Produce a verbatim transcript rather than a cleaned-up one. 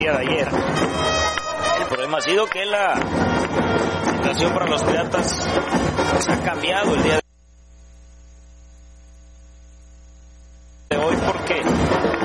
día de ayer. El problema ha sido que la situación para los Piratas se ha cambiado el día